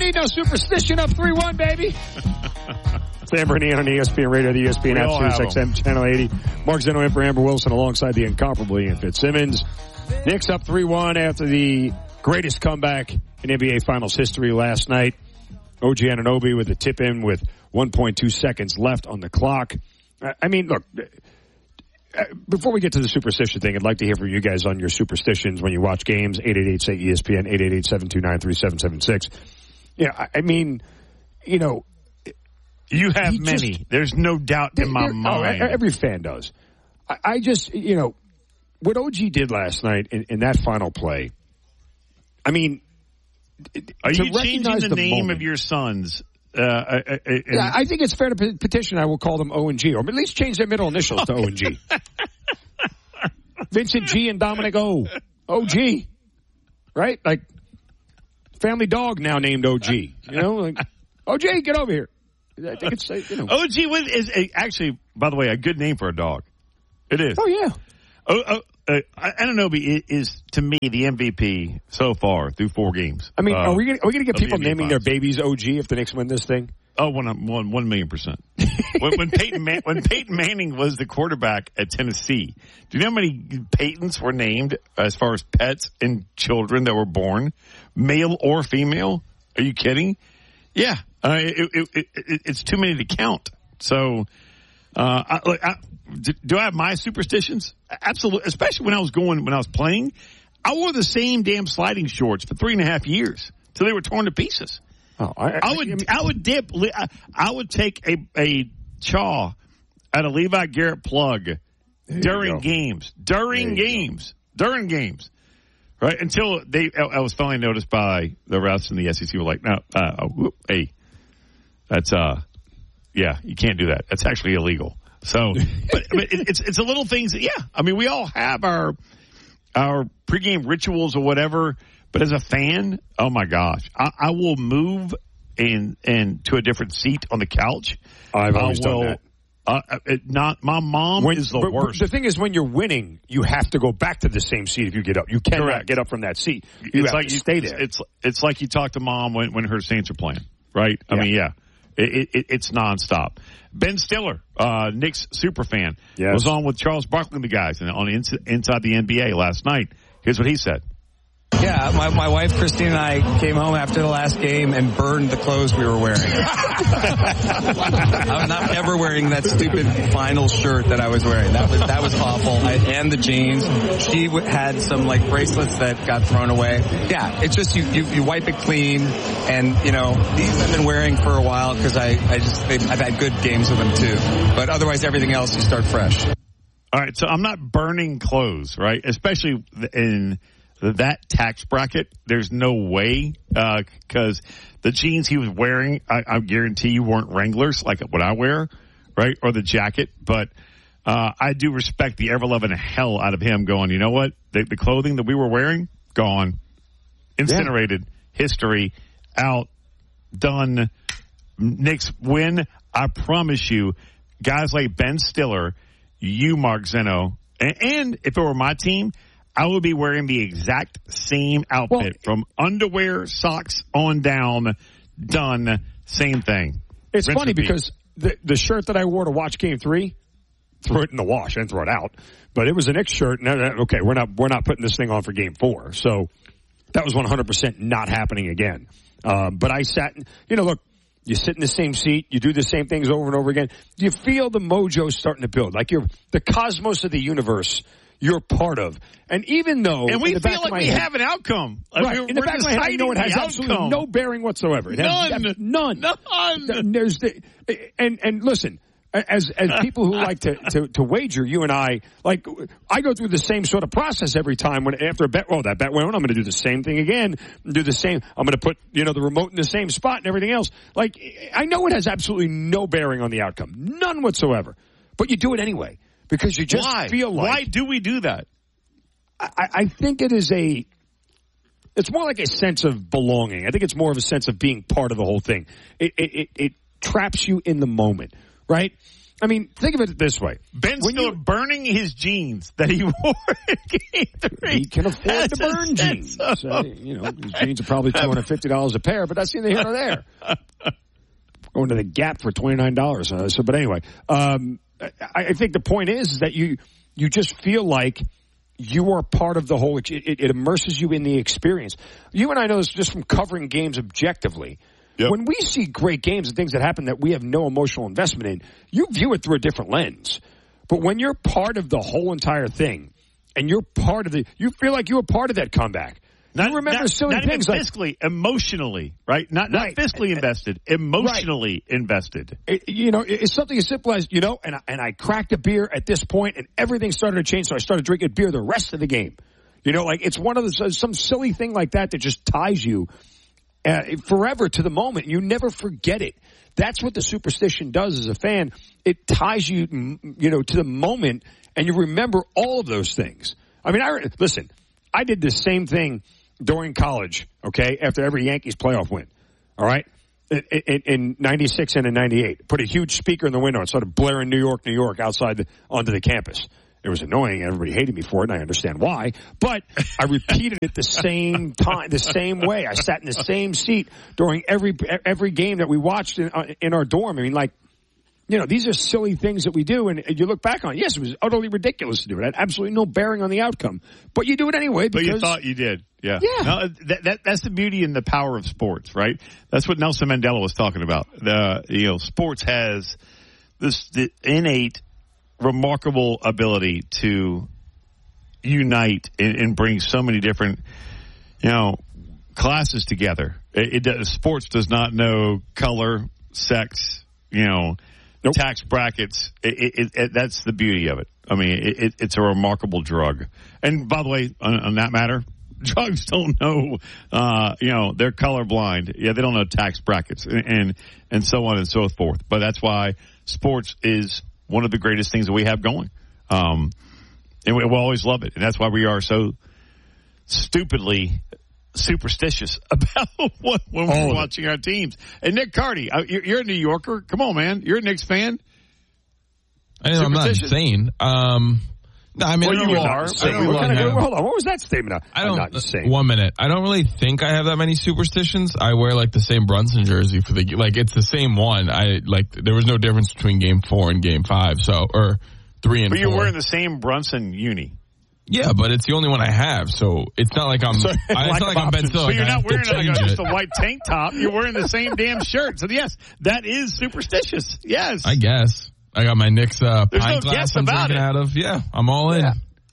need no superstition. Up 3-1, baby. Sam Bernini on ESPN Radio, the ESPN app, Sirius XM, Channel 80. Mark Zeno in for Amber Wilson alongside the incomparable Ian Fitzsimmons. Knicks up 3-1 after the greatest comeback in NBA Finals history last night. OG Anunoby with a tip-in with 1.2 seconds left on the clock. I mean, look, before we get to the superstition thing, I'd like to hear from you guys on your superstitions when you watch games. 888-SAY-ESPN, 888-729-3776. Yeah, I mean, you know, you have many. There's no doubt in my mind. Every fan does. I just, you know, what OG did last night in that final play, I mean, are you changing the name of your sons? Yeah, I think it's fair to petition. I will call them O and G, or at least change their middle initials to O and G. Vincent G and Dominic O. OG. Right? Like, family dog now named OG. You know, like, OG, get over here. I think it's, you know. OG is actually, by the way, a good name for a dog. It is. Oh, yeah. Anunoby is, to me, the MVP so far through 4 games. I mean, are we going to get people naming their babies OG if the Knicks win this thing? Oh, 1,000,000%. when Peyton Manning was the quarterback at Tennessee, do you know how many Peytons were named as far as pets and children that were born, male or female? Are you kidding? Yeah, it's too many to count. So, do I have my superstitions? Absolutely. Especially when I was playing, I wore the same damn sliding shorts for 3.5 years till they were torn to pieces. Oh, I would take a chaw at a Levi Garrett plug during games, right? Until I was finally noticed by the refs and the SEC were like, no, hey, that's yeah, you can't do that. That's actually illegal. So, but it's the little things that, yeah, I mean, we all have our pregame rituals or whatever. But as a fan, oh my gosh, I will move and to a different seat on the couch. I've always done that. My mom is the worst. The thing is, when you're winning, you have to go back to the same seat if you get up. You cannot get up from that seat. You have to stay there. It's like you talk to mom when her Saints are playing, right? I mean, yeah. It's nonstop. Ben Stiller, Knicks superfan, was on with Charles Barkley and the guys on Inside the NBA last night. Here's what he said. Yeah, my wife, Christine, and I came home after the last game and burned the clothes we were wearing. I'm not ever wearing that stupid final shirt that I was wearing. That was awful. And the jeans. She had some, like, bracelets that got thrown away. Yeah, it's just you wipe it clean. And, you know, these I've been wearing for a while because I've had good games with them, too. But otherwise, everything else, you start fresh. All right, so I'm not burning clothes, right? Especially in that tax bracket, there's no way, because the jeans he was wearing, I guarantee you weren't Wranglers like what I wear, right? Or the jacket. But I do respect the ever-loving hell out of him going, you know what? The clothing that we were wearing, gone. Incinerated. Yeah. History. Out. Done. Knicks win. I promise you, guys like Ben Stiller, you, Mark Zeno, and if it were my team, I would be wearing the exact same outfit from underwear, socks on down, done, same thing. It's funny because the shirt that I wore to watch Game 3, threw it in the wash and throw it out. But it was a Knicks shirt. Okay, we're not putting this thing on for Game 4. So that was 100% not happening again. But I sat, look, you sit in the same seat, you do the same things over and over again. You feel the mojo starting to build, like you're the cosmos of the universe. You're part of. And even though... And we feel like we have an outcome. Like right. In the back of my head, I know it has absolutely no bearing whatsoever. None. And listen, as people who like to wager, you and I go through the same sort of process every time after a bet. Oh, that bet went on. I'm going to do the same thing again. Do the same. I'm going to put, the remote in the same spot and everything else. Like, I know it has absolutely no bearing on the outcome. None whatsoever. But you do it anyway. Because you just feel like... Why do we do that? I think it's more like a sense of belonging. I think it's more of a sense of being part of the whole thing. It traps you in the moment, right? I mean, think of it this way. Ben's still burning his jeans that he wore in Game 3. He can afford to burn jeans. So, his jeans are probably $250 a pair, but that's neither here nor there. Going to the Gap for $29. But anyway, I think the point is that you just feel like you are part of the whole. It immerses you in the experience. You and I know this just from covering games objectively. Yep. When we see great games and things that happen that we have no emotional investment in, you view it through a different lens. But when you're part of the whole entire thing, and you're part of you feel like you're a part of that comeback. You remember silly things like fiscally, emotionally, right? Not fiscally invested, emotionally invested. It's something as simple as and I cracked a beer at this point, and everything started to change. So I started drinking beer the rest of the game. It's one of some silly thing like that just ties you forever to the moment. You never forget it. That's what the superstition does as a fan. It ties you, to the moment, and you remember all of those things. I mean, listen, I did the same thing during college, okay, after every Yankees playoff win, all right, in 96 and in 98. Put a huge speaker in the window and started blaring New York, New York outside onto the campus. It was annoying. Everybody hated me for it, and I understand why. But I repeated it the same time, the same way. I sat in the same seat during every game that we watched in our dorm. I mean, these are silly things that we do, and you look back on it. Yes, it was utterly ridiculous to do it. It had absolutely no bearing on the outcome. But you do it anyway. But you thought you did. Yeah. Yeah. No, that's the beauty and the power of sports, right? That's what Nelson Mandela was talking about. Sports has the innate, remarkable ability to unite and bring so many different, classes together. Sports does not know color, sex, Nope. tax brackets. That's the beauty of it. I mean, it's a remarkable drug. And by the way, on that matter, drugs don't know, they're colorblind. Yeah, they don't know tax brackets and so on and so forth. But that's why sports is one of the greatest things that we have going. And we'll always love it. And that's why we are so stupidly superstitious about when we're watching our teams. And Nick Carty, you're a New Yorker. Come on, man. You're a Knicks fan. I'm not insane. No, I mean, you are. Hold on. What was that statement? I'm not insane. 1 minute. I don't really think I have that many superstitions. I wear the same Brunson jersey for it's the same one. There was no difference between Game 4 and Game 5, or 3 and 4. But you're wearing the same Brunson uni. Yeah, but it's the only one I have, so it's not like I'm. It's not like I'm Ben Stiller. But you're not wearing just a white tank top. You're wearing the same damn shirt. So yes, that is superstitious. Yes, I guess. I got my Knicks pint glass I'm drinking out of. Yeah, I'm all in.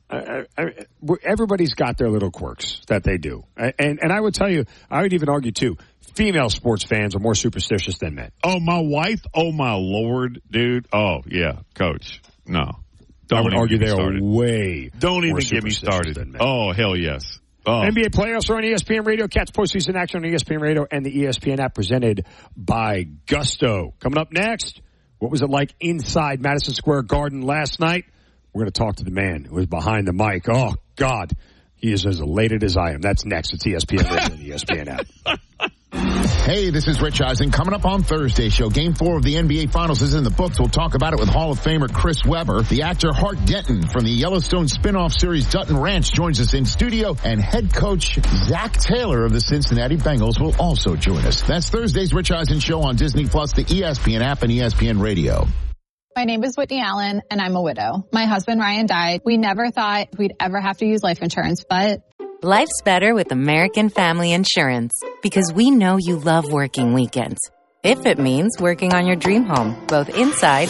Everybody's got their little quirks that they do, and I would tell you, I would even argue too. Female sports fans are more superstitious than men. Oh, my wife. Oh, my Lord, dude. Oh, yeah, Coach. No. I would argue they are way. Don't even get me started. Oh, hell yes. Oh. NBA playoffs are on ESPN Radio. Cats postseason action on ESPN Radio and the ESPN app presented by Gusto. Coming up next, what was it like inside Madison Square Garden last night? We're going to talk to the man who was behind the mic. Oh, God. He is as elated as I am. That's next. It's ESPN Radio and the ESPN app. Hey, this is Rich Eisen. Coming up on Thursday's show, Game 4 of the NBA Finals is in the books. We'll talk about it with Hall of Famer Chris Webber. The actor Hart Denton from the Yellowstone spin-off series Dutton Ranch joins us in studio, and head coach Zach Taylor of the Cincinnati Bengals will also join us. That's Thursday's Rich Eisen show on Disney+, the ESPN app, and ESPN Radio. My name is Whitney Allen, and I'm a widow. My husband, Ryan, died. We never thought we'd ever have to use life insurance, but life's better with American Family Insurance because we know you love working weekends. If it means working on your dream home, both inside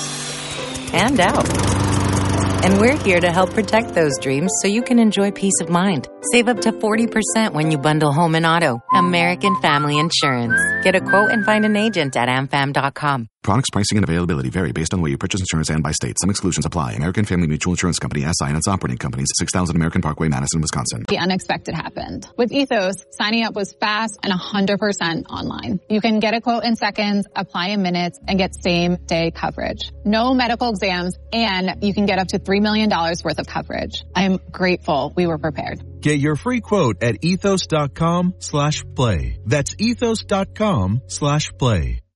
and out. And we're here to help protect those dreams so you can enjoy peace of mind. Save up to 40% when you bundle home and auto. American Family Insurance. Get a quote and find an agent at amfam.com. Products, pricing, and availability vary based on where you purchase insurance and by state. Some exclusions apply. American Family Mutual Insurance Company, SI, and its operating companies, 6000 American Parkway, Madison, Wisconsin. The unexpected happened. With Ethos, signing up was fast and 100% online. You can get a quote in seconds, apply in minutes, and get same-day coverage. No medical exams, and you can get up to $3 million worth of coverage. I am grateful we were prepared. Get your free quote at ethos.com/play. That's ethos.com/play.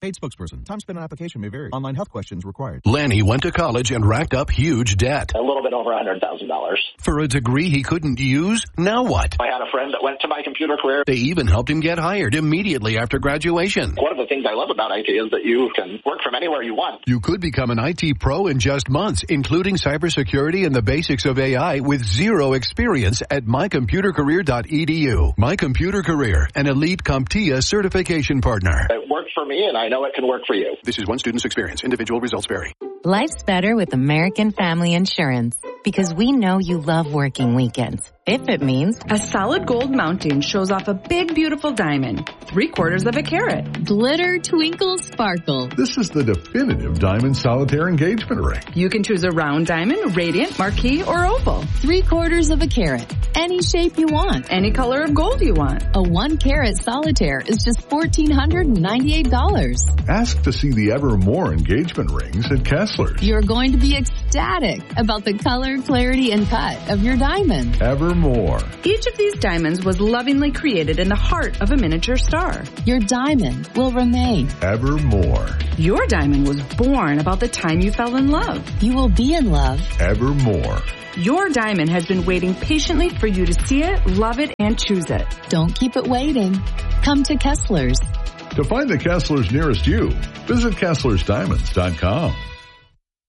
Paid spokesperson. Time spent on application may vary. Online health questions required. Lanny went to college and racked up huge debt. A little bit over $100,000. For a degree he couldn't use? Now what? I had a friend that went to My Computer Career. They even helped him get hired immediately after graduation. One of the things I love about IT is that you can work from anywhere you want. You could become an IT pro in just months, including cybersecurity and the basics of AI with zero experience at mycomputercareer.edu. My Computer Career, an elite CompTIA certification partner. It worked for me, and I know it can work for you. This is one student's experience. Individual results vary. Life's better with American Family Insurance because we know you love working weekends. If it means a solid gold mounting shows off a big, beautiful diamond, 3/4 of a carat. Glitter, twinkle, sparkle. This is the definitive diamond solitaire engagement ring. You can choose a round diamond, radiant, marquise, or oval. 3/4 of a carat. Any shape you want. Any color of gold you want. A 1-carat solitaire is just $1,498. Ask to see the Evermore engagement rings at Kessler's. You're going to be ecstatic about the color, clarity, and cut of your diamond. Evermore. Each of these diamonds was lovingly created in the heart of a miniature star. Your diamond will remain. Evermore. Your diamond was born about the time you fell in love. You will be in love. Evermore. Your diamond has been waiting patiently for you to see it, love it, and choose it. Don't keep it waiting. Come to Kessler's. To find the Kessler's nearest you, visit KesslersDiamonds.com.